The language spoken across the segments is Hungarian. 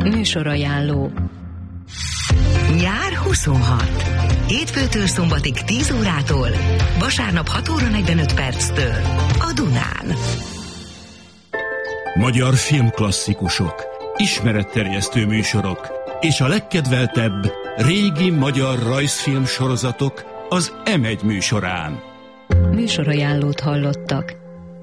Műsorajánló. Nyár 26. Hétfőtől szombatig 10 órától, vasárnap 6 óra 45 perctől a Dunán. Magyar filmklasszikusok, ismeretterjesztő műsorok és a legkedveltebb régi magyar rajzfilm sorozatok az M1 műsorán. Műsorajánlót hallottak.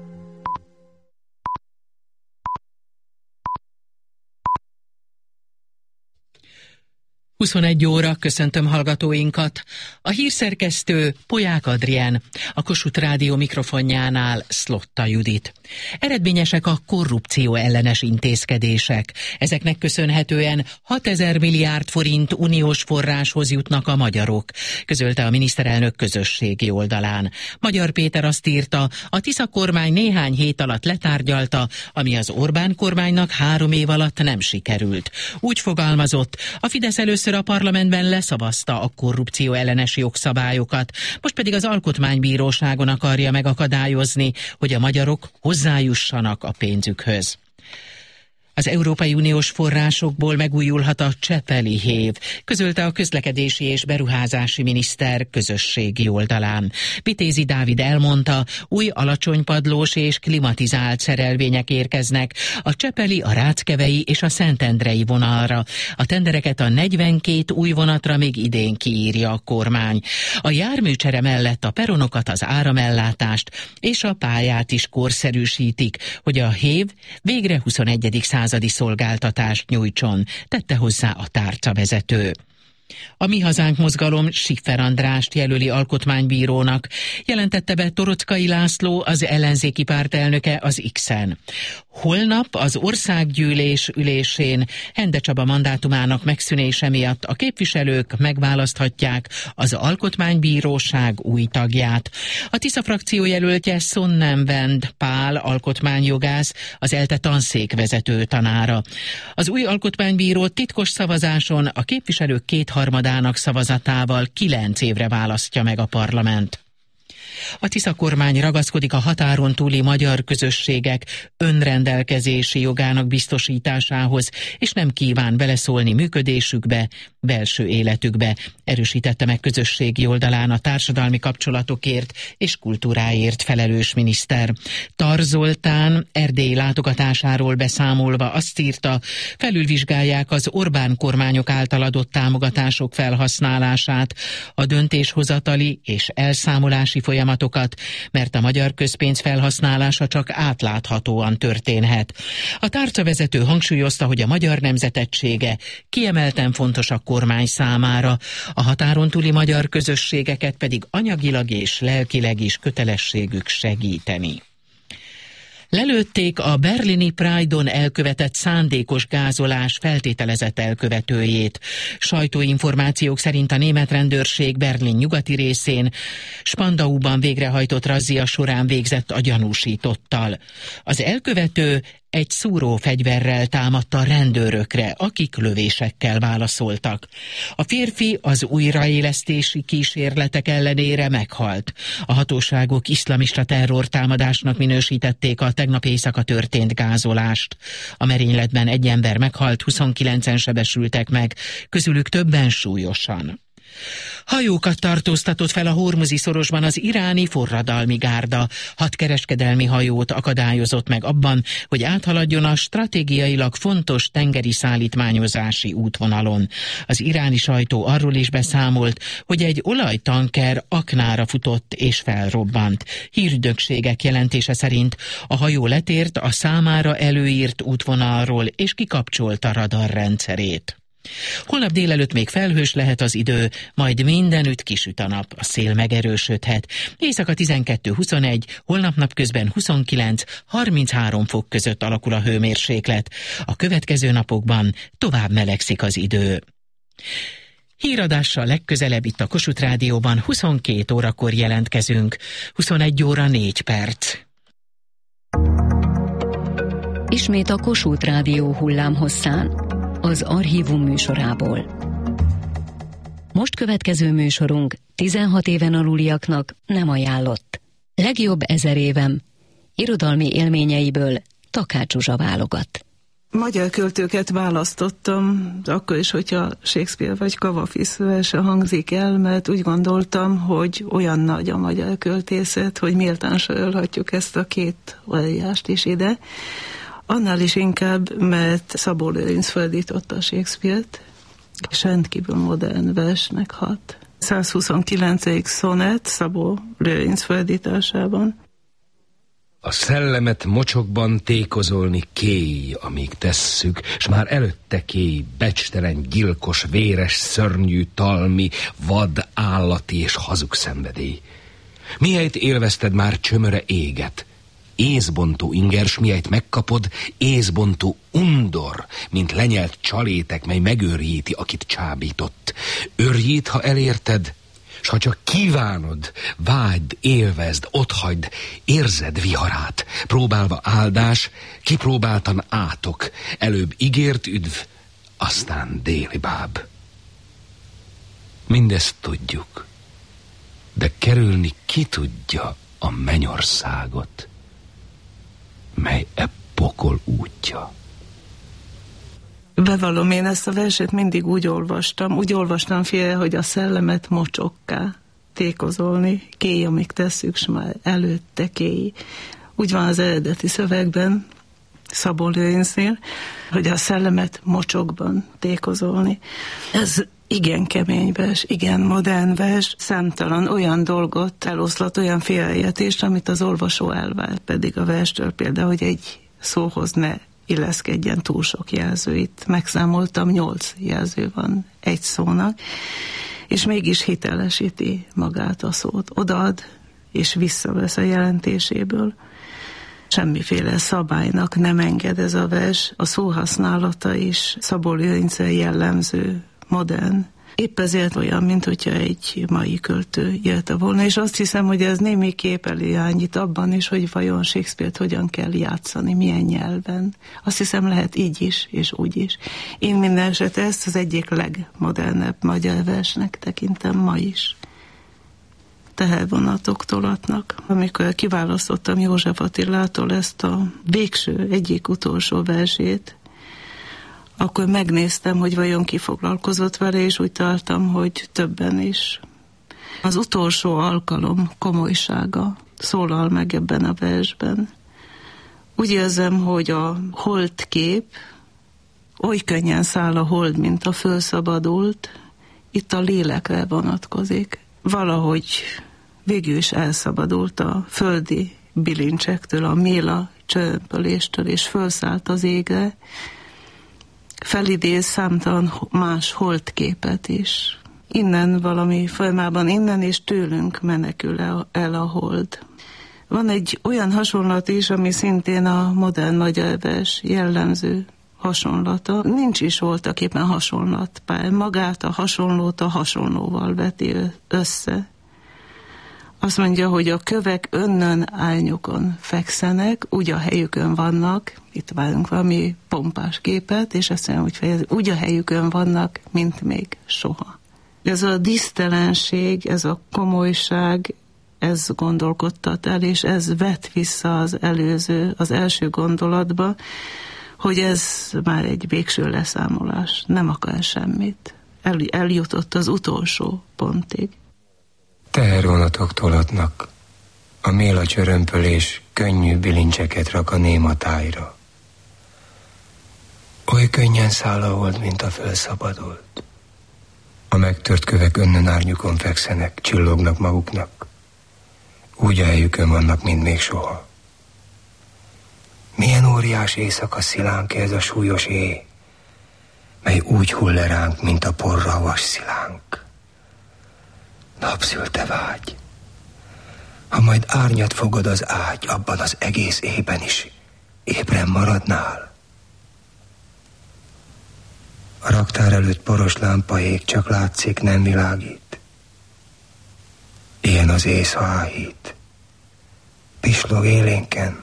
óra, köszöntöm hallgatóinkat. A hírszerkesztő Polyák Adrien, a Kossuth Rádió mikrofonjánál Szlotta Judit. Eredményesek a korrupció ellenes intézkedések. Ezeknek köszönhetően 6000 milliárd forint uniós forráshoz jutnak a magyarok, közölte a miniszterelnök közösségi oldalán. Magyar Péter azt írta, a Tisza kormány néhány hét alatt letárgyalta, ami az Orbán kormánynak 3 év alatt nem sikerült. Úgy fogalmazott, a Fidesz először a parlamentben leszavazta a korrupció ellenes jogszabályokat, most pedig az Alkotmánybíróságon akarja megakadályozni, hogy a magyarok hozzájussanak a pénzükhöz. Az Európai Uniós forrásokból megújulhat a csepeli hév, közölte a közlekedési és beruházási miniszter közösségi oldalán. Vitézi Dávid elmondta, új alacsonypadlós és klimatizált szerelvények érkeznek a csepeli, a ráckevei és a szentendrei vonalra. A tendereket a 42 új vonatra még idén kiírja a kormány. A járműcsere mellett a peronokat, az áramellátást és a pályát is korszerűsítik, hogy a hév végre 21. századi szolgáltatást nyújtson, tette hozzá a tárcavezető. A Mi Hazánk mozgalom Schiffer Andrást jelöli alkotmánybírónak, jelentette be Torockai László, az ellenzéki párt elnöke az X-en. Holnap az országgyűlés ülésén Hende Csaba mandátumának megszűnése miatt a képviselők megválaszthatják az alkotmánybíróság új tagját. A Tisza frakció jelöltje Sonnenwend Pál alkotmányjogász, az ELTE tanszékvezető tanára. Az új alkotmánybíró titkos szavazáson a képviselők 2/3 szavazatával 9 évre választja meg a parlament. A Tisza kormány ragaszkodik a határon túli magyar közösségek önrendelkezési jogának biztosításához, és nem kíván beleszólni működésükbe, belső életükbe, erősítette meg közösségi oldalán a társadalmi kapcsolatokért és kultúráért felelős miniszter. Tar Zoltán erdélyi látogatásáról beszámolva azt írta, felülvizsgálják az Orbán kormányok által adott támogatások felhasználását, a döntéshozatali és elszámolási folyamatokat, mert a magyar közpénz felhasználása csak átláthatóan történhet. A tárcavezető hangsúlyozta, hogy a magyar nemzet egysége kiemelten fontos a kormány számára, a határon túli magyar közösségeket pedig anyagilag és lelkileg is kötelességük segíteni. Lelőtték a berlini Pride-on elkövetett szándékos gázolás feltételezett elkövetőjét. Sajtóinformációk szerint a német rendőrség Berlin nyugati részén Spandauban végrehajtott razzia során végzett a gyanúsítottal. Az elkövető egy szúrófegyverrel támadta a rendőrökre, akik lövésekkel válaszoltak. A férfi az újraélesztési kísérletek ellenére meghalt. A hatóságok iszlamista terrortámadásnak minősítették a tegnap éjszaka történt gázolást. A merényletben egy ember meghalt, 29-en sebesültek meg, közülük többen súlyosan. Hajókat tartóztatott fel a Hormuzi szorosban az iráni forradalmi gárda. 6 kereskedelmi hajót akadályozott meg abban, hogy áthaladjon a stratégiailag fontos tengeri szállítmányozási útvonalon. Az iráni sajtó arról is beszámolt, hogy egy olajtanker aknára futott és felrobbant. Hírügynökségek jelentése szerint a hajó letért a számára előírt útvonalról és kikapcsolta radarrendszerét. Holnap délelőtt még felhős lehet az idő, majd mindenütt kisüt a nap, a szél megerősödhet. Éjszaka 12-21, holnap napközben 29-33 fok között alakul a hőmérséklet. A következő napokban tovább melegszik az idő. Híradással legközelebb itt a Kossuth Rádióban 22 órakor jelentkezünk. 21 óra 4 perc. Ismét a Kossuth Rádió hullámhosszán, az Archívum műsorából. Most következő műsorunk 16 éven aluliaknak nem ajánlott. Legjobb 1000 évem. Irodalmi élményeiből Takács Zsuzsa válogat. Magyar költőket választottam, akkor is, hogyha Shakespeare vagy Kavafis verse hangzik el, mert úgy gondoltam, hogy olyan nagy a magyar költészet, hogy méltán sorolhatjuk ezt a két óriást is ide. Annál is inkább, mert Szabó Lőrinc fordította Shakespeare-t, és rendkívül modern versnek hat. 129. szonett Szabó Lőrinc fordításában. A szellemet mocsokban tékozolni kéj, amíg tesszük, s már előtte kéj, becstelen, gyilkos, véres, szörnyű, talmi, vad, állati és hazug szenvedély. Mihelyt élvezted már csömöre éget, észbontó ingers, mihelyt megkapod, észbontó undor, mint lenyelt csalétek, mely megőrjíti, akit csábított. Őrjít, ha elérted, s ha csak kívánod, vágyd, élvezd, otthagyd, érzed viharát, próbálva áldás, kipróbáltan átok, előbb ígért üdv, aztán déli báb. Mindezt tudjuk, de kerülni ki tudja a mennyországot, mely e pokol útja. Bevallom, én ezt a verset mindig úgy olvastam félre, hogy a szellemet mocsokká tékozolni, kéj, amíg tesszük, s már előtte kéj. Úgy van az eredeti szövegben, Szabó Lőrincnél, hogy a szellemet mocsokban tékozolni. Ez igen kemény vers, igen modern vers, számtalan olyan dolgot eloszlat, olyan félreértést, amit az olvasó elvár pedig a verstől, például, hogy egy szóhoz ne illeszkedjen túl sok jelző. Itt megszámoltam, 8 jelző van egy szónak, és mégis hitelesíti magát a szót. Odaad, és visszavesz a jelentéséből. Semmiféle szabálynak nem enged ez a vers. A szóhasználata is Szabó Lőrincre jellemző, modern. Épp ezért olyan, mint hogyha egy mai költő írta volna, és azt hiszem, hogy ez némiképp elirányít abban is, hogy vajon Shakespeare-t hogyan kell játszani, milyen nyelven. Azt hiszem, lehet így is, és úgy is. Én minden esetre ezt az egyik legmodernebb magyar versnek tekintem ma is. Tehervonatok tolatnak. Amikor kiválasztottam József Attilától ezt a végső, egyik utolsó versét, akkor megnéztem, hogy vajon ki foglalkozott vele, és úgy tartom, hogy többen is. Az utolsó alkalom komolysága szólal meg ebben a versben. Úgy érzem, hogy a holdkép oly könnyen száll a hold, mint a fölszabadult, itt a lélekre vonatkozik. Valahogy végül is elszabadult a földi bilincsektől, a méla csörömpöléstől, és fölszállt az égre, felidéz számtalan más holdképet is. Innen valami formában, innen és tőlünk menekül el a hold. Van egy olyan hasonlat is, ami szintén a modern magyar vers jellemző hasonlata. Nincs is voltaképpen hasonlatpár. Magát a hasonlót a hasonlóval veti össze. Azt mondja, hogy a kövek önnön árnyokon fekszenek, úgy a helyükön vannak, itt várunk valami pompás képet, és azt mondja, hogy fejezi, úgy a helyükön vannak, mint még soha. Ez a dísztelenség, ez a komolyság, ez gondolkodtat el, és ez vet vissza az első gondolatba, hogy ez már egy végső leszámolás, nem akar semmit. Eljutott az utolsó pontig. Tehervonatok tolatnak, a méla csörömpölés könnyű bilincseket rak a néma tájra. Oly könnyen száll a hold, mint a fölszabadult. A megtört kövek önnön árnyukon fekszenek, csillognak maguknak. Úgy a helyükön vannak, mint még soha. Milyen óriás éjszaka szilánk ez a súlyos éj, mely úgy hull le ránk, mint a porra vas szilánk. Napszülte vágy, ha majd árnyat fogod az ágy, abban az egész éjben is ébren maradnál. A raktár előtt poros lámpa ég, csak látszik, nem világít. Ilyen az ész, ha áhít, pislog élénken,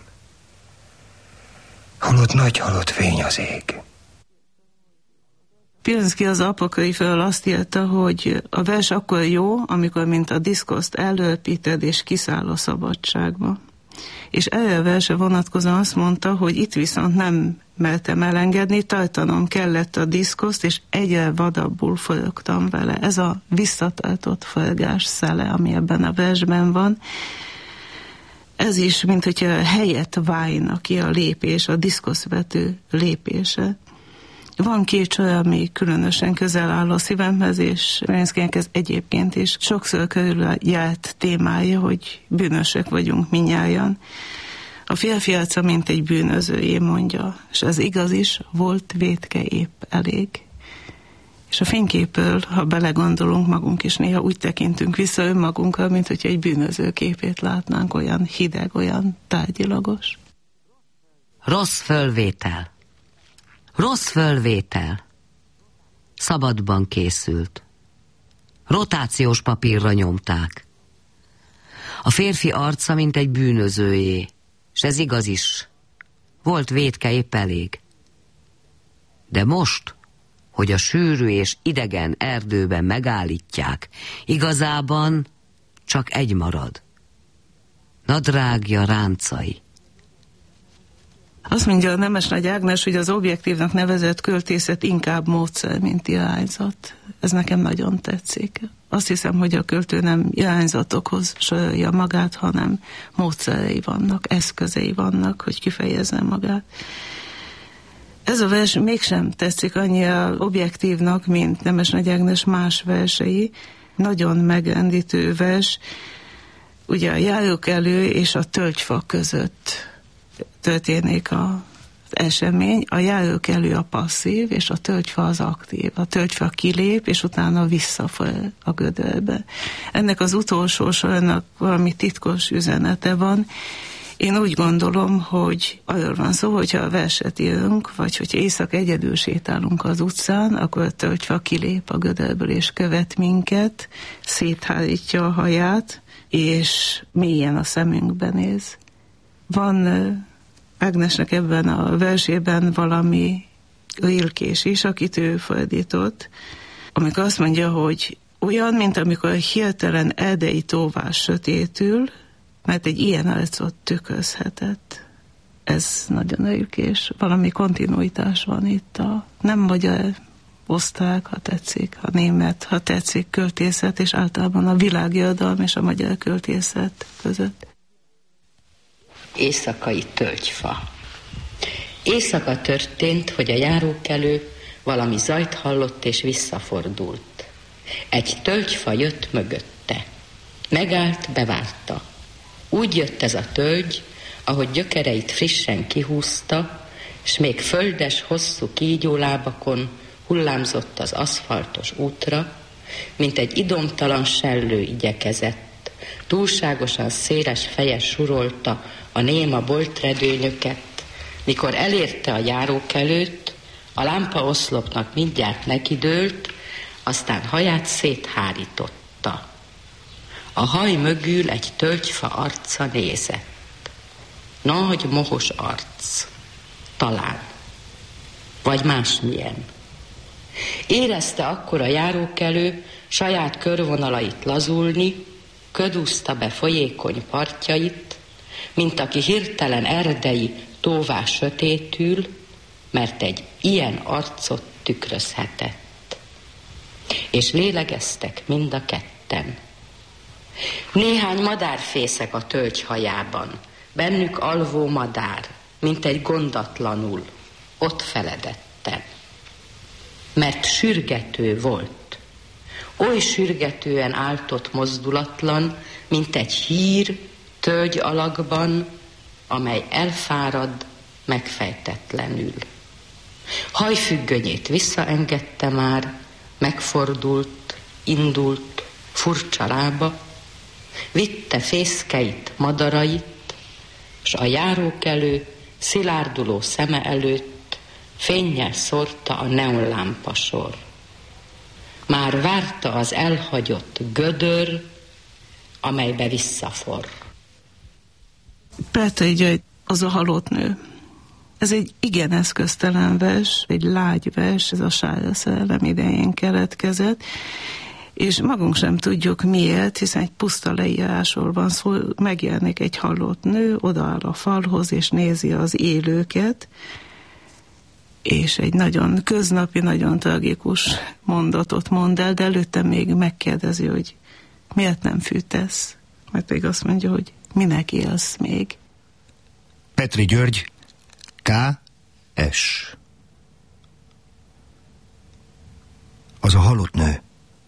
holott nagy halott fény az ég. Pilinszky az Apokrifről azt írta, hogy a vers akkor jó, amikor mint a diszkoszt elörpíted és kiszáll a szabadságba. És erre a verse vonatkozóan azt mondta, hogy itt viszont nem mertem elengedni, tartanom kellett a diszkoszt, és egyre vadabbul forogtam vele. Ez a visszatartott forgás szele, ami ebben a versben van. Ez is, mint hogyha helyet válna ki a lépés, a diszkoszvető lépése. Van két sor, ami különösen közel áll a szívemhez, és Ferenckének ez egyébként is sokszor körüljárt témája, hogy bűnösek vagyunk mindnyájan. A férfi arca, mint egy bűnözőjé, mondja, és ez igaz is, volt vétke épp elég. És a fényképről, ha belegondolunk, magunk is néha úgy tekintünk vissza önmagunkra, mint hogyha egy bűnöző képét látnánk, olyan hideg, olyan tárgyilagos. Rossz fölvétel. Rossz fölvétel. Szabadban készült. Rotációs papírra nyomták. A férfi arca, mint egy bűnözőjé, s ez igaz is. Volt vétke épp elég. De most, hogy a sűrű és idegen erdőben megállítják, igazában csak egy marad. Nadrágja, ráncai. Azt mondja a Nemes Nagy Ágnes, hogy az objektívnak nevezett költészet inkább módszer, mint irányzat. Ez nekem nagyon tetszik. Azt hiszem, hogy a költő nem irányzatokhoz sorolja magát, hanem módszerei vannak, eszközei vannak, hogy kifejezze magát. Ez a vers mégsem tetszik annyira objektívnak, mint Nemes Nagy Ágnes más versei. Nagyon megrendítő vers, ugye a járókelő és a tölgyfa között történik az esemény, a járókelő a passzív, és a tölgyfa az aktív. A tölgyfa kilép, és utána visszafoly a gödörbe. Ennek az utolsó sornak valami titkos üzenete van. Én úgy gondolom, hogy arról van szó, hogyha a verset írunk, vagy hogyha éjszaka egyedül sétálunk az utcán, akkor a tölgyfa kilép a gödörből, és követ minket, széthárítja a haját, és mélyen a szemünkbe néz. Van Ágnesnek ebben a versében valami Rilkés is, akit ő fordított, amikor azt mondja, hogy olyan, mint amikor hirtelen erdei tóvás sötétül, mert egy ilyen arcot tükrözhetett. Ez nagyon Rilkés. Valami kontinuitás van itt a nem magyar, osztrák, ha tetszik, a német, ha tetszik, költészet, és általában a világirodalom és a magyar költészet között. Éjszakai tölgyfa. Éjszaka történt, hogy a járókelő valami zajt hallott és visszafordult. Egy tölgyfa jött mögötte. Megállt, bevárta. Úgy jött ez a tölgy, ahogy gyökereit frissen kihúzta, s még földes, hosszú kígyólábakon hullámzott az aszfaltos útra, mint egy idomtalan sellő igyekezett. Túlságosan széles feje surolta a néma boltredőnyöket, mikor elérte a járókelőt, a lámpaoszlopnak mindjárt nekidőlt, aztán haját széthárította. A haj mögül egy tölgyfa arca nézett. Nagy, mohos arc. Talán. Vagy másmilyen. Érezte akkor a járókelő saját körvonalait lazulni, ködúzta be folyékony partjait, mint aki hirtelen erdei tóvá sötétül, mert egy ilyen arcot tükrözhetett. És lélegeztek mind a ketten. Néhány madár fészek a tölgy hajában, bennük alvó madár, mint egy gondatlanul, ott feledetten. Mert sürgető volt, oly sürgetően áltott mozdulatlan, mint egy hír tölgy alakban, amely elfárad megfejtetlenül. Hajfüggönyét visszaengedte már, megfordult, indult, furcsa lába, vitte fészkeit, madarait, s a járókelő szilárduló szeme előtt fénnyel szórta a neonlámpasor. Már várta az elhagyott gödör, amelybe visszaforr. Petőfi György, az a halott nő. Ez egy igen eszköztelen vers, egy lágy vers, ez a Sára szerelem idején keletkezett, és magunk sem tudjuk miért, hiszen egy puszta leírásról van szó, megjelenik egy halott nő, odaáll a falhoz, és nézi az élőket, és egy nagyon köznapi, nagyon tragikus mondatot mond el, de előtte még megkérdezi, hogy miért nem fűtesz? Mert még azt mondja, hogy minek élsz még? Petri György, K.S. Az a halott nő,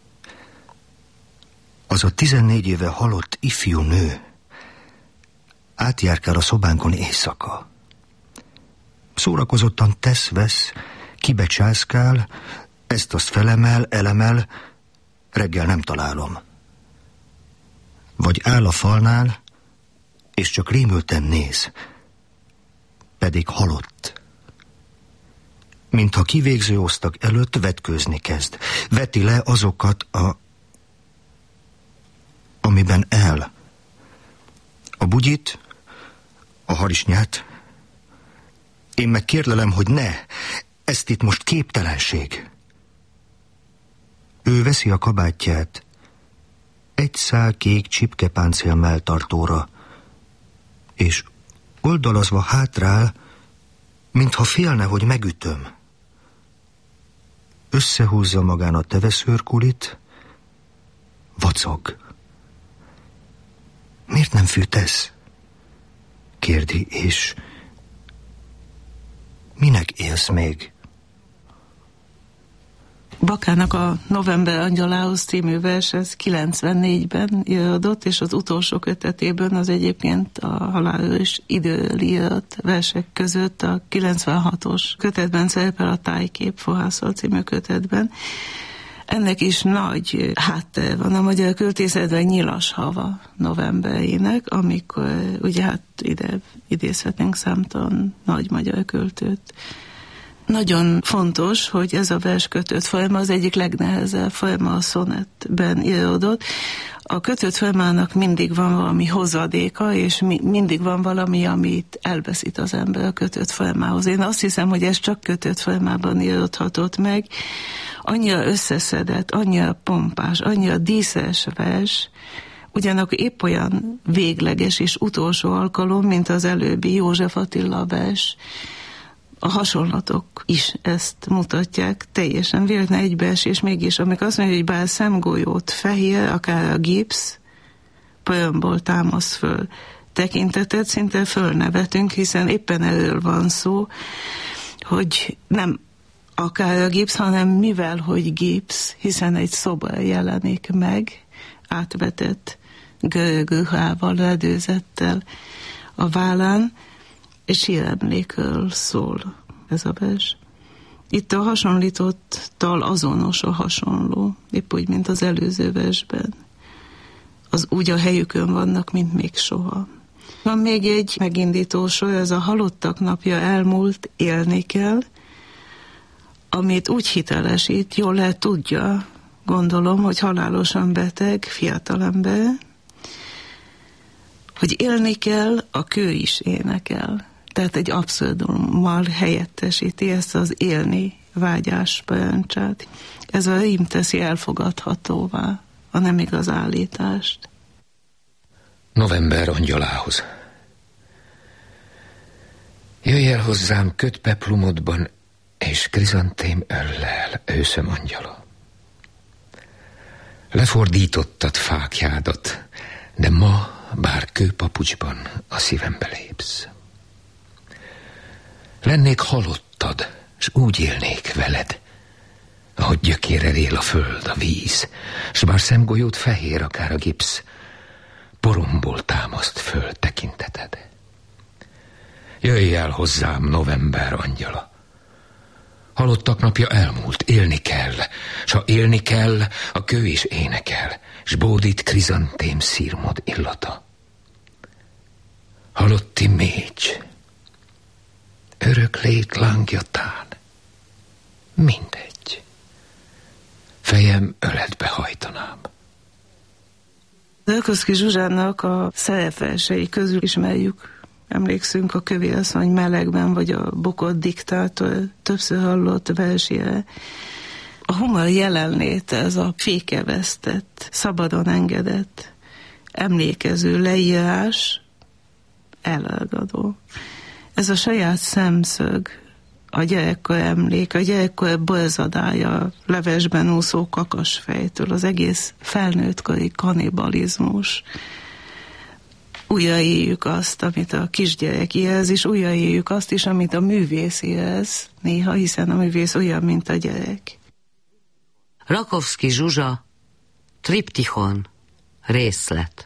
az a 14 éve halott ifjú nő átjárkál a szobánkon éjszaka. Szórakozottan tesz-vesz, kibecsászkál, ezt-azt felemel, elemel, reggel nem találom. Vagy áll a falnál, és csak rémülten néz, pedig halott. Mintha kivégző osztag előtt vetkőzni kezd. Veti le azokat amiben el. A bugyit, a harisnyát. Én meg kérlelem, hogy ne. Ezt itt most képtelenség. Ő veszi a kabátját egy szál kék csipkepáncél melltartóra, és oldalazva hátrál, mintha félne, hogy megütöm. Összehúzza magán a teveszőrkulit, vacog. Miért nem fűtesz? Kérdi, és minek élsz még? Bakának a November angyalához című vers, ez 94-ben íródott, és az utolsó kötetében az egyébként a halálos időről írt versek között a 96-os kötetben szerepel, a Tájkép Fohászal című kötetben. Ennek is nagy háttere van a magyar költészetben, Nyilas Hava novemberének, amikor ugye hát ide idézhetnénk számtalan nagy magyar költőt. Nagyon fontos, hogy ez a verskötött folyama az egyik legnehezebb folyama a szonettben íródott. A kötött folyamának mindig van valami hozadéka, és mindig van valami, amit elveszít az ember a kötött folyamához. Én azt hiszem, hogy ez csak kötött folyamában íródhatott meg. Annyira összeszedett, annyira pompás, annyira díszes vers, ugyanakkor épp olyan végleges és utolsó alkalom, mint az előbbi József Attila vers. A hasonlatok is ezt mutatják, teljesen véletlen egybeesés, mégis amikor azt mondja, hogy bár szemgolyót fehér, akár a gipsz, polyomból támasz föl tekintetet, szinte fölnevetünk, hiszen éppen erről van szó, hogy nem akár a gipsz, hanem mivel, hogy gipsz, hiszen egy szoba jelenik meg, átvetett görög ruhával, redőzettel a vállán, és híremlékről szól ez a vers. Itt a hasonlítottal azonos a hasonló, épp úgy, mint az előző versben. Az úgy a helyükön vannak, mint még soha. Van még egy megindító sor, ez a halottak napja elmúlt, élni kell, amit úgy hitelesít, jól lehet tudja, gondolom, hogy halálosan beteg fiatalember, hogy élni kell, a kő is énekel. Tehát egy abszurdummal helyettesíti ezt az élni vágyás parancsát. Ez a rím teszi elfogadhatóvá a nem igaz állítást. November angyalához. Jöjj el hozzám kötpeplumodban, és krizantém öllel, őszöm angyala. Lefordítottad fákjádat, de ma, bár kőpapucsban a szívembe lépsz. Lennék halottad, s úgy élnék veled, ahogy gyökérrel él a föld, a víz, s bár szemgolyót fehér akár a gipsz, poromból támaszt föl tekinteted. Jöjj el hozzám, november angyala. Halottak napja elmúlt, élni kell, s ha élni kell, a kő is énekel, s bódít krizantém szírmod illata. Halotti mécs, örök lét lángjatán, mindegy, fejem öletbe hajtanám. Rákóczki Zsuzsának a szerepversei közül ismerjük, emlékszünk a Kövérasszony melegben, vagy a Bokott diktátor többször hallott versére. A A humor jelenléte, ez a fékevesztett, szabadon engedett, emlékező leírás elragadó. Ez a saját szemszög, a gyerekkor emlék, a gyerekkor borzadája, levesben úszó kakasfejtől, az egész felnőttkori kanibalizmus. Újraéljük azt, amit a kisgyerek érez, és újraéljük azt is, amit a művész érez néha, hiszen a művész olyan, mint a gyerek. Rakovszky Zsuzsa, Triptichon, részlet.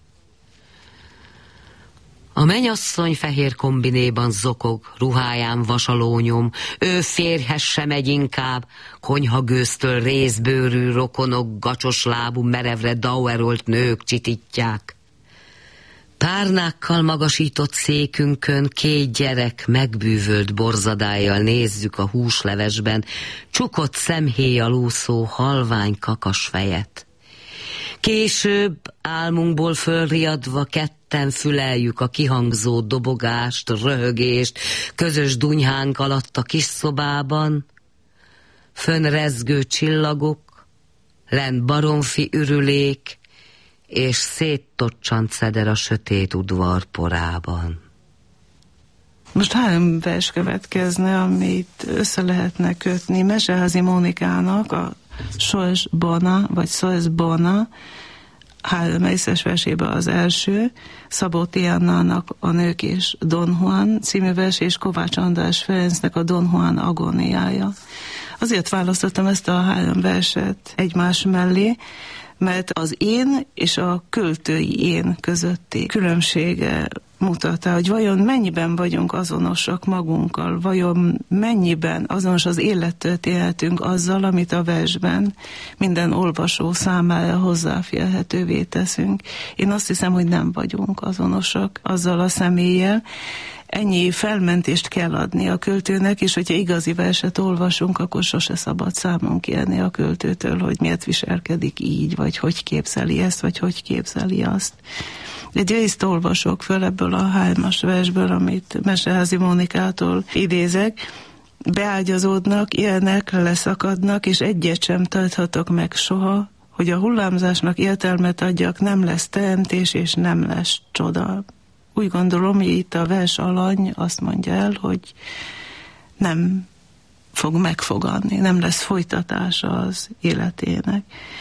A mennyasszony fehér kombinéban zokog, ruháján vasalónyom, ő férjhez sem megy inkább, konyhagőztől rézbőrű rokonok, gacsos lábú, merevre dauerolt nők csitítják. Párnákkal magasított székünkön 2 gyerek megbűvölt borzadájjal nézzük a húslevesben csukott szemhéjjal úszó halvány kakasfejet. Később álmunkból fölriadva ketten füleljük a kihangzó dobogást, röhögést, közös dunyhánk alatt a kis szobában. Fönn rezgő csillagok, lent baromfi ürülék, és széttocsant szeder a sötét udvar porában. Most 3 vers következne, amit össze lehetne kötni. Meseházy Mónikának a Sorsbona, vagy Sorsbona 3 részes versében az első, Szabó T. Annának a Nők és Don Juan című vers, és Kovács András Ferencnek a Don Juan agóniája. Azért választottam ezt a 3 verset egymás mellé, mert az én és a költői én közötti különbsége mutatja, hogy vajon mennyiben vagyunk azonosak magunkkal, vajon mennyiben azonos az élettörténetünk azzal, amit a versben minden olvasó számára hozzáférhetővé teszünk. Én azt hiszem, hogy nem vagyunk azonosak azzal a személlyel. Ennyi felmentést kell adni a költőnek, és hogyha igazi verset olvasunk, akkor sose szabad számon kérni a költőtől, hogy miért viselkedik így, vagy hogy képzeli ezt, vagy hogy képzeli azt. Egy részt olvasok föl ebből a 3 versből, amit Meseházy Mónikától idézek. Beágyazódnak, élnek, leszakadnak, és egyet sem tarthatok meg soha, hogy a hullámzásnak értelmet adjak, nem lesz teremtés, és nem lesz csoda. Úgy gondolom, hogy itt a vers alany azt mondja el, hogy nem fog megfogadni, nem lesz folytatása az életének.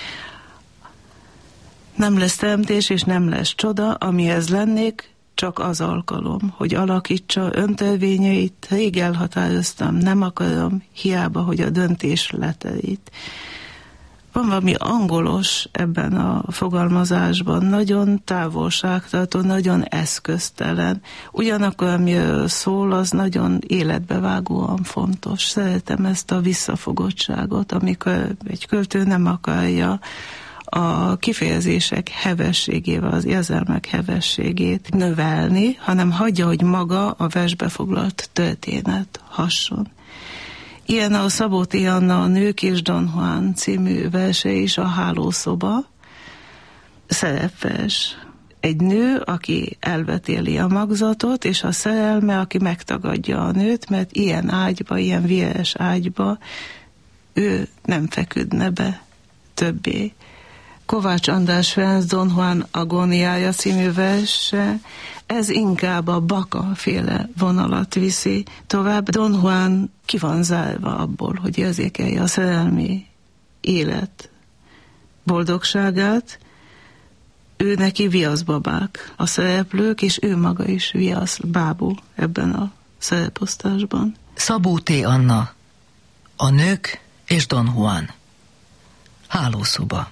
Nem lesz teremtés, és nem lesz csoda, amihez lennék, csak az alkalom, hogy alakítsa öntörvényeit, rég elhatároztam, nem akarom, hiába, hogy a döntés leterít. Van valami angolos ebben a fogalmazásban, nagyon távolságtartó, nagyon eszköztelen. Ugyanakkor, amiről szól, az nagyon életbevágóan fontos. Szeretem ezt a visszafogottságot, amikor egy költő nem akarja a kifejezések hevességével, az érzelmek hevességét növelni, hanem hagyja, hogy maga a versbe foglalt történet hasson. Ilyen a Szabó T. Anna a Nők és Don Juan című verse is, a Hálószoba szerepvers. Egy nő, aki elvetéli a magzatot, és a szerelme, aki megtagadja a nőt, mert ilyen ágyba, ilyen véres ágyba ő nem feküdne be többé. Kovács András Ferenc Don Juan agóniája című verse, ez inkább a Baka-féle vonalat viszi tovább. Don Juan ki van zárva abból, hogy érzékelje a szerelmi élet boldogságát. Ő neki viaszbabák a szereplők, és ő maga is viaszbábú ebben a szereposztásban. Szabó T. Anna, a Nők és Don Juan. Hálószoba.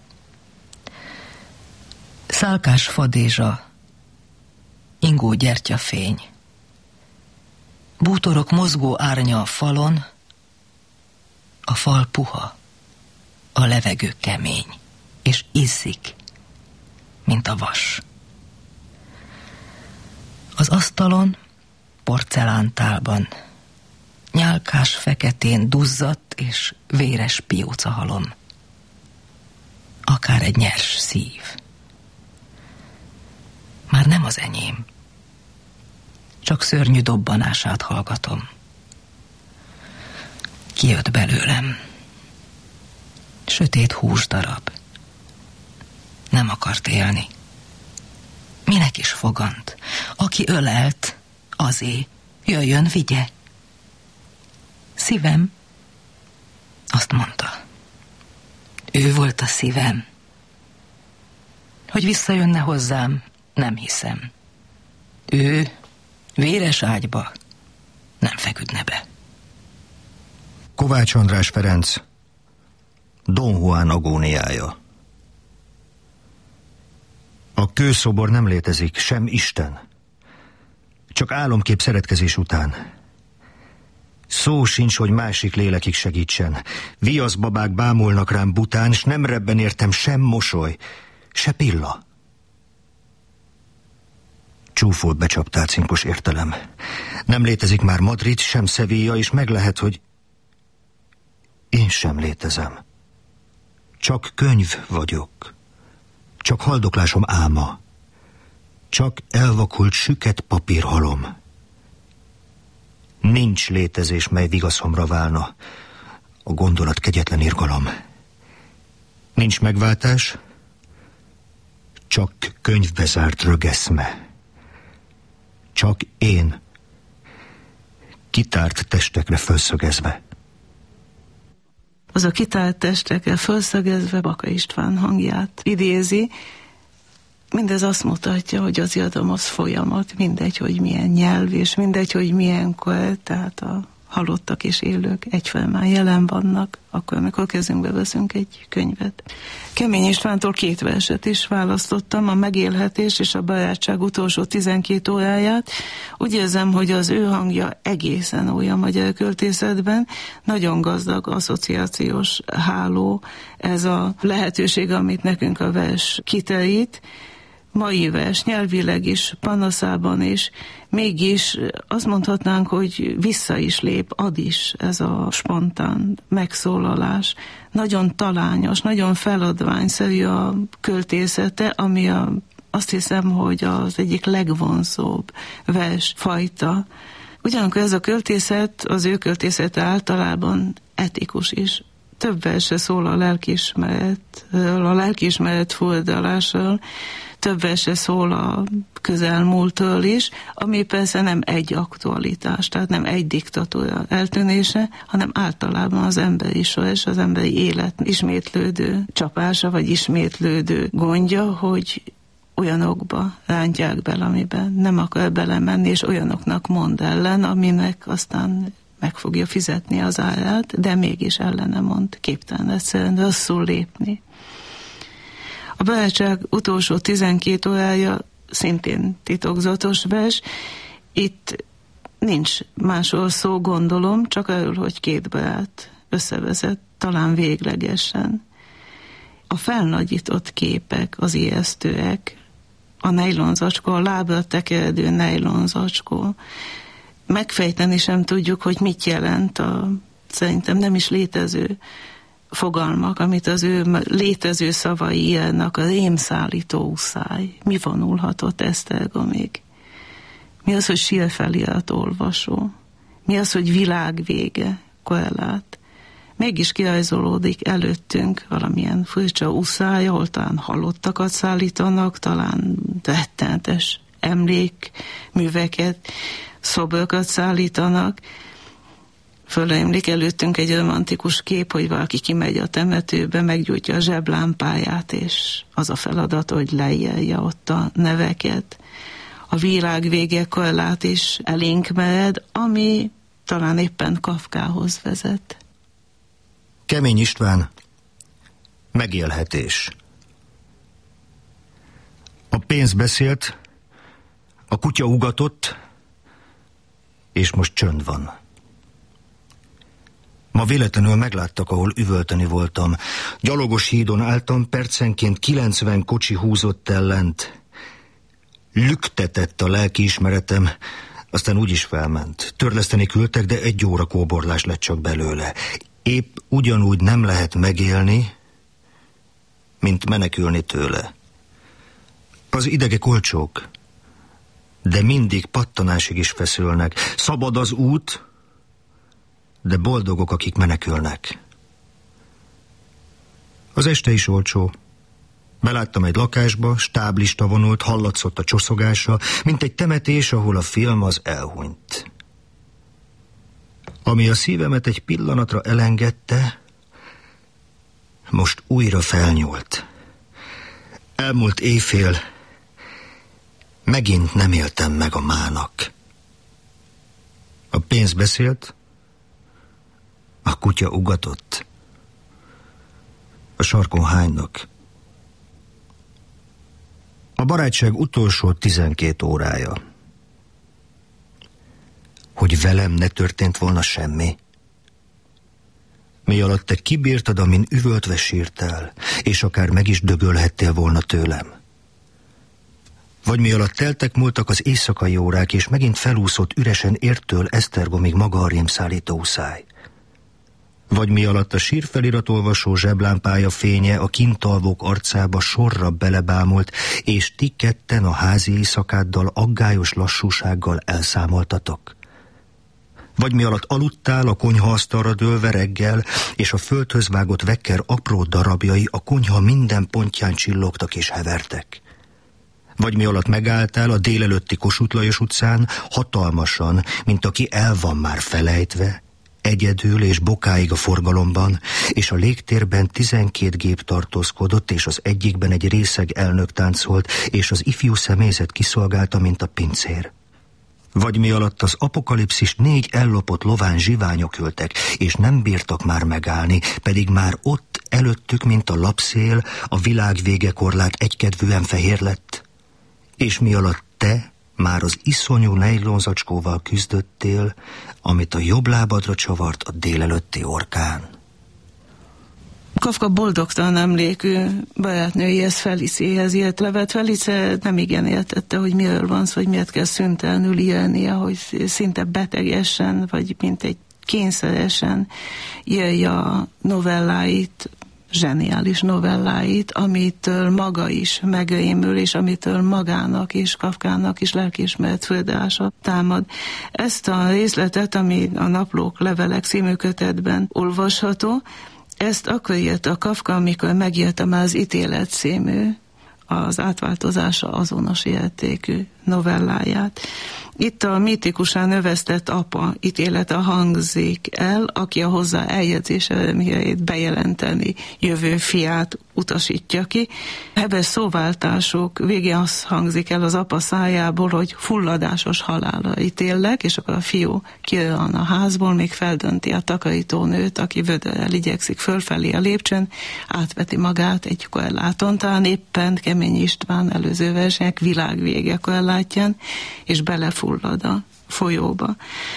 Szálkás fadézsa, ingó gyertyafény. Bútorok mozgó árnya a falon, a fal puha, a levegő kemény, és izzik, mint a vas. Az asztalon, porcelántálban, nyálkás feketén duzzadt és véres piócahalom. Akár egy nyers szív. Már nem az enyém. Csak szörnyű dobbanását hallgatom. Kijött belőlem. sötét húsdarab. Nem akart élni. Minek is fogant? Aki ölelt, azé. Jöjjön, vigye. Szívem, azt mondta. Ő volt a szívem. Hogy visszajönne hozzám, nem hiszem. Ő véres ágyba nem feküdne be. Kovács András Ferenc, Don Juan agóniája. A kőszobor nem létezik, sem Isten. Csak álomkép szeretkezés után. Szó sincs, hogy másik lélekig segítsen. Viaszbabák bámulnak rám bután, s nem rebben értem sem mosoly, se pilla. Csúfolt becsaptál cinkos értelem. Nem létezik már Madrid, sem Sevilla, és meg lehet, hogy én sem létezem. Csak könyv vagyok. Csak haldoklásom álma. Csak elvakult süket papírhalom. Nincs létezés, mely vigaszomra válna. A gondolat kegyetlen irgalom. Nincs megváltás, csak könyvbe zárt rögeszme. Csak én, kitárt testekre fölszögezve. Az a kitárt testekre fölszögezve Baka István hangját idézi. Mindez azt mutatja, hogy az irodalom az folyamat, mindegy, hogy milyen nyelv, és mindegy, hogy milyen kor, tehát a halottak és élők egyfelől már jelen vannak, akkor, amikor kezünkbe veszünk egy könyvet. Kemény Istvántól 2 verset is választottam, a Megélhetés és a barátság utolsó 12 óráját. Úgy érzem, hogy az ő hangja egészen új a magyar költészetben, nagyon gazdag asszociációs háló, ez a lehetőség, amit nekünk a vers kiterít, mai vers, nyelvileg is, panaszában is, mégis azt mondhatnánk, hogy vissza is lép, ad is ez a spontán megszólalás. Nagyon talányos, nagyon feladványszerű a költészete, ami azt hiszem, hogy az egyik legvonzóbb versfajta. Ugyanakkor ez a költészet, az ő költészete általában etikus is. Több verse szól a lelkiismeretről, a lelkiismeret fordulásról, több verse szól a közelmúltról is, ami persze nem egy aktualitás, tehát nem egy diktatúra eltűnése, hanem általában az emberi sors, az emberi élet ismétlődő csapása, vagy ismétlődő gondja, hogy olyanokba rántják bele, amiben nem akar belemenni, és olyanoknak mond ellen, aminek aztán meg fogja fizetni az árát, de mégis ellene mond, képtelen egyszerűen rosszul lépni. A barátság utolsó 12 órája szintén titokzatos vers. Itt nincs másról szó, gondolom, csak arról, hogy 2 barát összevezet, talán véglegesen. A felnagyított képek, az ijesztőek, a nejlonzacskó, a lábra tekeredő nejlonzacskó. Megfejteni sem tudjuk, hogy mit jelent szerintem nem is létező fogalmak, amit az ő létező szavai írnak, a rémszállító uszály. Mi vonulhatott Esztergomig? Mi az, hogy sírfelirat olvasó? Mi az, hogy világ vége, korlát? Mégis kirajzolódik előttünk valamilyen furcsa uszály, ahol talán halottakat szállítanak, talán rettenetes emlékműveket, szobrokat szállítanak. Fölemlik előttünk egy romantikus kép, hogy valaki kimegy a temetőbe, meggyújtja a zseblámpáját, és az a feladat, hogy leírja ott a neveket. A világ vége korlát is elénk mered, ami talán éppen Kafkához vezet. Kemény István, Megélhetés. A pénz beszélt, a kutya ugatott, és most csönd van. Ma véletlenül megláttak, ahol üvölteni voltam. Gyalogos hídon álltam, percenként 90 kocsi húzott el lent. Lüktetett a lelkiismeretem, aztán úgy is felment. Törleszteni küldtek, de 1 óra kóborlás lett csak belőle. Épp ugyanúgy nem lehet megélni, mint menekülni tőle. Az idegek olcsók, de mindig pattanásig is feszülnek. Szabad az út, de boldogok, akik menekülnek. Az este is olcsó. Beláttam egy lakásba, stáblista vonult, hallatszott a csoszogása, mint egy temetés, ahol a film az elhunyt. Ami a szívemet egy pillanatra elengedte, most újra felnyúlt. Elmúlt éjfél, megint nem éltem meg a mának. A pénz beszélt, a kutya ugatott, a sarkon hánynak. A barátság utolsó 12 órája. Hogy velem ne történt volna semmi. Mi alatt te kibírtad, amin üvöltve sírtál, és akár meg is dögölhettél volna tőlem. Vagy mi alatt teltek múltak az éjszakai órák, és megint felúszott üresen Értől Esztergomig maga a rémszállító uszály. Vagy mi alatt a sírfeliratolvasó zseblámpája fénye a kintalvók arcába sorra belebámult, és ti ketten a házi éjszakáddal aggályos lassúsággal elszámoltatok. Vagy mi alatt aludtál a konyhaasztalra dőlve reggel, és a földhöz vágott vekker apró darabjai a konyha minden pontján csillogtak és hevertek. Vagy mi alatt megálltál a délelőtti Kossuth Lajos utcán, hatalmasan, mint aki el van már felejtve, egyedül és bokáig a forgalomban, és a légtérben 12 gép tartózkodott, és az egyikben egy részeg elnök táncolt, és az ifjú személyzet kiszolgálta, mint a pincér. Vagy mi alatt az apokalipszis 4 ellopott lován zsiványok ültek, és nem bírtak már megállni, pedig már ott előttük, mint a lapszél, a világ végekorlát egykedvűen fehér lett. És mi alatt te már az iszonyú nejlonzacskóval küzdöttél, amit a jobb lábadra csavart a délelőtti orkán. Kafka boldogtalan emlékű barátnőjéhez, Felicéhez írt levelet. Felice nem igen értette, hogy miről van szó, hogy miért kell szüntelenül írnia, hogy szinte betegesen, vagy mint egy kényszeresen írja a novelláit, zseniális novelláit, amitől maga is megrémül, és amitől magának és Kafkának is lelkiismeret földása támad. Ezt a részletet, ami a Naplók levelek című kötetben olvasható, ezt akkor írta Kafka, amikor megírta már az Ítélet című, az átváltozása azonos értékű novelláját. Itt a mitikusan növesztett apa ítélete hangzik el, aki a hozzá eljegyzés eredményeit bejelenteni jövő fiát utasítja ki. Hebes szóváltások végén az hangzik el az apa szájából, hogy fulladásos halálra ítélek, és akkor a fiú kirán a házból, még feldönti a takarítónőt, aki vödörrel igyekszik fölfelé a lépcsőn, átveti magát egy korláton, talán éppen Kemény István előző versenyek világvége korlátján, és belefullad a folyóba.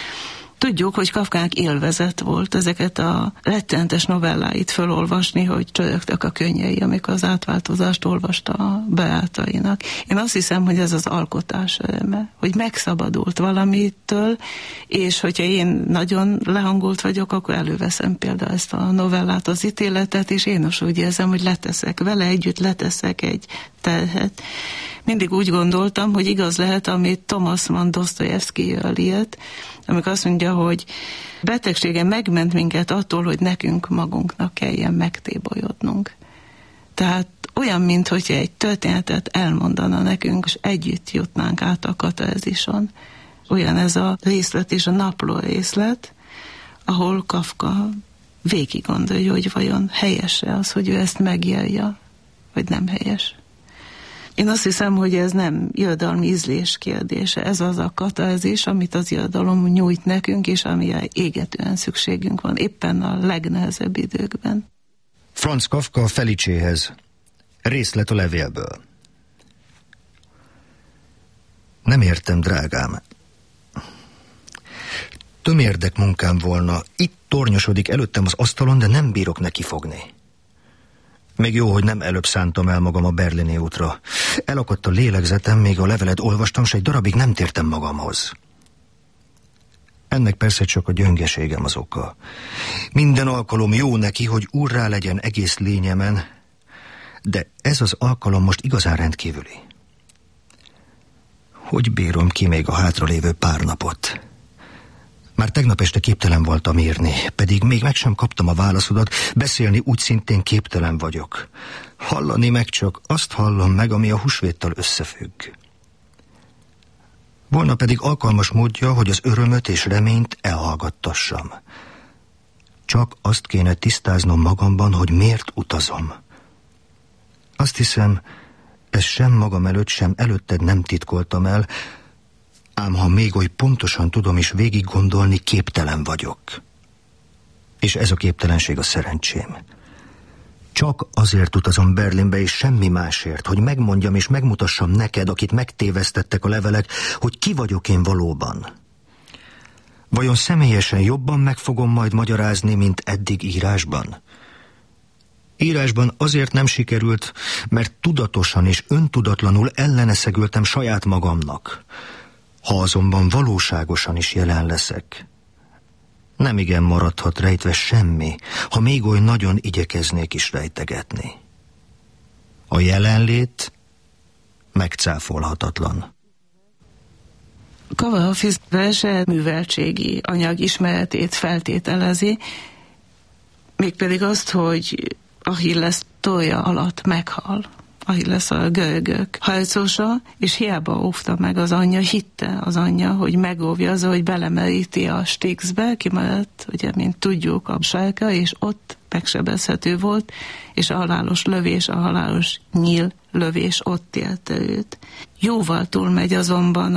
Tudjuk, hogy Kafkának élvezet volt ezeket a rettenetes novelláit felolvasni, hogy csörögtek a könnyei, amikor az átváltozást olvasta a barátainak. Én azt hiszem, hogy ez az alkotás öröme, hogy megszabadult valamitől, és hogyha én nagyon lehangolt vagyok, akkor előveszem például ezt a novellát, az Ítéletet, és én is úgy érzem, hogy leteszek vele együtt, leteszek egy terhet. Mindig úgy gondoltam, hogy igaz lehet, amit Thomas Mann Dostoyevskyről írt, amikor azt mondja, hogy betegsége megment minket attól, hogy nekünk magunknak kelljen megtébolyodnunk. Tehát olyan, mintha egy történetet elmondana nekünk, és együtt jutnánk át a katarzison. Olyan ez a részlet és a Napló részlet, ahol Kafka végig gondolja, hogy vajon helyes-e az, hogy ő ezt megírja, vagy nem helyes. Én azt hiszem, hogy ez nem irodalmi ízlés kérdése, ez az a katarzis, amit az irodalom nyújt nekünk, és amire égetően szükségünk van, éppen a legnehezebb időkben. Franz Kafka Felicéhez. Részlet a levélből. Nem értem, drágám. Tömérdek munkám volna. Itt tornyosodik előttem az asztalon, de nem bírok neki fogni. Még jó, hogy nem előbb szántam el magam a berlini útra. Elakadt a lélegzetem, még a levelet olvastam, s egy darabig nem tértem magamhoz. Ennek persze csak a gyöngeségem az oka. Minden alkalom jó neki, hogy úrrá legyen egész lényemen, de ez az alkalom most igazán rendkívüli. Hogy bírom ki még a hátralévő pár napot? Már tegnap este képtelen voltam írni, pedig még meg sem kaptam a válaszodat, beszélni úgy szintén képtelen vagyok. Hallani meg csak azt hallom meg, ami a húsvéttal összefügg. Volna pedig alkalmas módja, hogy az örömöt és reményt elhallgattassam. Csak azt kéne tisztáznom magamban, hogy miért utazom. Azt hiszem, ezt sem magam előtt, sem előtted nem titkoltam el, ám ha még oly pontosan tudom is végig gondolni, képtelen vagyok. És ez a képtelenség a szerencsém. Csak azért utazom Berlinbe, és semmi másért, hogy megmondjam és megmutassam neked, akit megtévesztettek a levelek, hogy ki vagyok én valóban. Vajon személyesen jobban meg fogom majd magyarázni, mint eddig írásban? Írásban azért nem sikerült, mert tudatosan és öntudatlanul elleneszegültem saját magamnak. Ha azonban valóságosan is jelen leszek, nemigen maradhat rejtve semmi, ha még oly nagyon igyekeznék is rejtegetni. A jelenlét megcáfolhatatlan. Kavafis verse műveltségi anyag ismeretét feltételezi, mégpedig azt, hogy Achilles tolla alatt meghal. Achilles a görögök harcosa, és hiába óvta meg az anyja, hitte az anyja, hogy megóvja az, hogy belemeríti a Styxbe, kimaradt, ugye, mint tudjuk, a sarka, és ott megsebezhető volt, és a halálos lövés, a halálos nyíl lövés ott élte őt. Jóval túlmegy azonban